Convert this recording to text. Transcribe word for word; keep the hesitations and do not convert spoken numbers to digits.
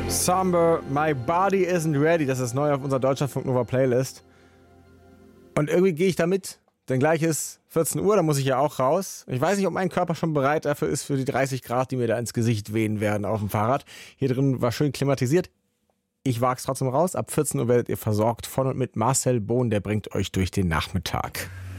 Somber, My Body Isn't Ready, das ist neu auf unserer Deutschlandfunk Nova Playlist. Und irgendwie gehe ich da mit, denn gleich ist vierzehn Uhr, da muss ich ja auch raus. Ich weiß nicht, ob mein Körper schon bereit dafür ist, für die dreißig Grad, die mir da ins Gesicht wehen werden auf dem Fahrrad. Hier drin war schön klimatisiert. Ich wage es trotzdem raus. Ab vierzehn Uhr werdet ihr versorgt von und mit Marcel Bohn, der bringt euch durch den Nachmittag.